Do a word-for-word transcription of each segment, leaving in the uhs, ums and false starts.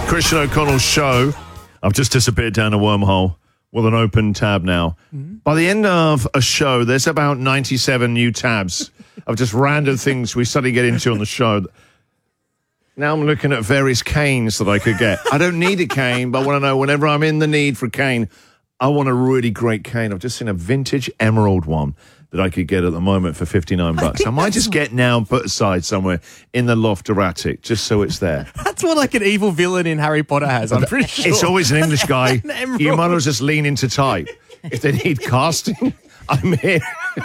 Christian O'Connell's show. I've just disappeared down a wormhole with an open tab now. Mm-hmm. By the end of a show, there's about ninety-seven new tabs of just random things we suddenly get into on the show. Now I'm looking at various canes that I could get. I don't need a cane, but I want to know whenever I'm in the need for a cane, I want a really great cane. I've just seen a vintage emerald one that I could get at the moment for fifty-nine bucks. I, I might just get now and put aside somewhere in the loft or attic, just so it's there. That's what like an evil villain in Harry Potter has, I'm pretty sure. It's always an English guy. An you might as well just lean into type. If they need casting, I'm here.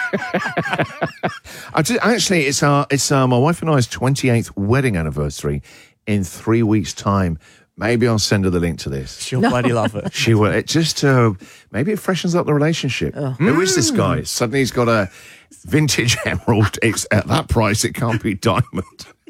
I just, actually, it's, our, it's uh, my wife and I's twenty-eighth wedding anniversary in three weeks' time. Maybe I'll send her the link to this. She'll no. bloody love it. She will. It just, uh, maybe it freshens up the relationship. Oh. Who is this guy? Suddenly he's got a vintage emerald. It's at that price, it can't be diamond.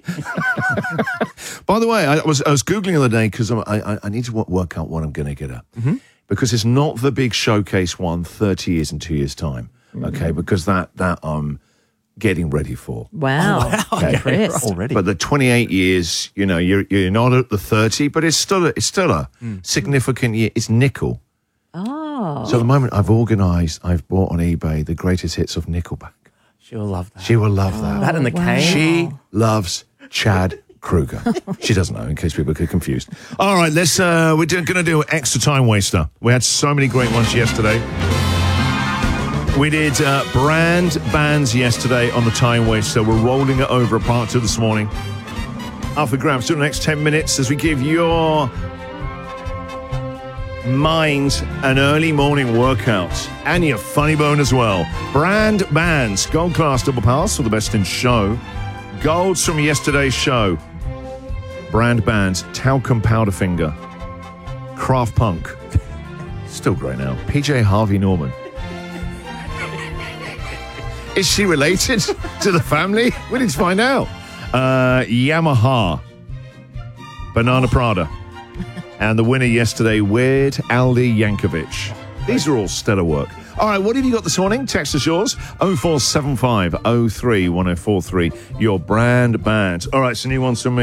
By the way, I was I was Googling the other day because I, I, I need to work out what I'm going to get her. Mm-hmm. Because it's not the big showcase one thirty years in two years' time. Mm-hmm. Okay, because that, that I'm getting ready for. Wow. Oh, wow. Okay. Okay. Already. But the twenty-eight years, you know, you're you're not at the thirty, but it's still a, it's still a mm. significant year. It's nickel. Oh. So at the moment, I've organised, I've bought on eBay the greatest hits of Nickelback. She'll love that. She will love that. Oh, that and the wow. cane. She loves Chad Kruger. She doesn't know, in case people get confused. All right, let's. Uh, we're going to do an extra time waster. We had so many great ones yesterday. We did uh, brand bands yesterday on the time waster. We're rolling it over a part two this morning. Up for grabs for the next ten minutes as we give your mind an early morning workout and your funny bone as well. Brand bands, gold class double pass for the best in show. Golds from yesterday's show. Brand bands, Talcum Powderfinger, Craft Punk, still great now, P J Harvey Norman. Is she related to the family? We need to find out. Uh, Yamaha, Banana Prada, and the winner yesterday, Weird Aldi Yankovic. These are all stellar work. All right, what have you got this morning? Text us yours, oh four seven five oh three one oh four three, your brand band. All right, so new ones from me.